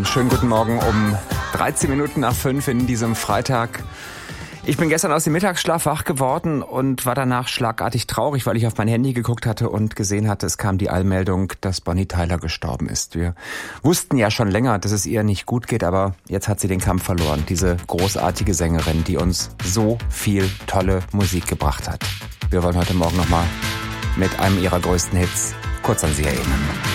Einen schönen guten Morgen um 13 Minuten nach 5 in diesem Freitag. Ich bin gestern aus dem Mittagsschlaf wach geworden und war danach schlagartig traurig, weil ich auf mein Handy geguckt hatte und gesehen hatte, es kam die Eilmeldung, dass Bonnie Tyler gestorben ist. Wir wussten ja schon länger, dass es ihr nicht gut geht, aber jetzt hat sie den Kampf verloren. Diese großartige Sängerin, die uns so viel tolle Musik gebracht hat. Wir wollen heute Morgen nochmal mit einem ihrer größten Hits kurz an sie erinnern.